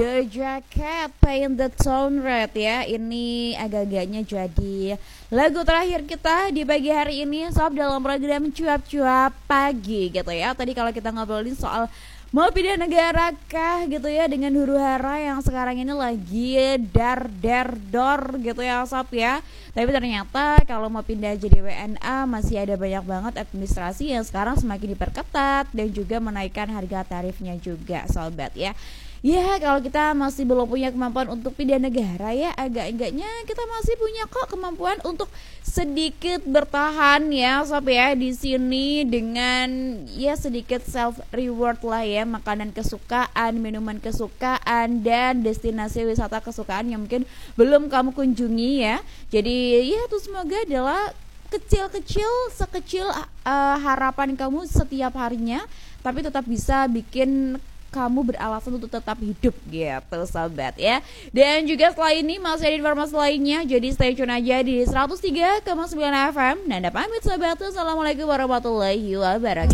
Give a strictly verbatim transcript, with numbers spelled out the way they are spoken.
Doja Cat, Paint the Town Red ya. Ini agak-agaknya jadi lagu terakhir kita di pagi hari ini sob dalam program cuap-cuap pagi gitu ya. Tadi kalau kita ngobrolin soal mau pindah negara kah gitu ya, dengan huru hara yang sekarang ini lagi dar der dor gitu ya sob ya. Tapi ternyata kalau mau pindah jadi W N A masih ada banyak banget administrasi yang sekarang semakin diperketat dan juga menaikkan harga tarifnya juga sobat ya. Ya kalau kita masih belum punya kemampuan untuk pindah negara ya, agak-agaknya kita masih punya kok kemampuan untuk sedikit bertahan ya sob ya di sini dengan ya sedikit self reward lah ya, makanan kesukaan, minuman kesukaan, dan destinasi wisata kesukaan yang mungkin belum kamu kunjungi ya. Jadi ya itu semoga adalah kecil-kecil sekecil uh, harapan kamu setiap harinya, tapi tetap bisa bikin kamu beralasan untuk tetap hidup gitu sobat ya. Dan juga setelah ini masih ada informasi lainnya, jadi stay tune aja di seratus tiga koma sembilan F M. Nanda pamit sobat, assalamualaikum warahmatullahi wabarakatuh.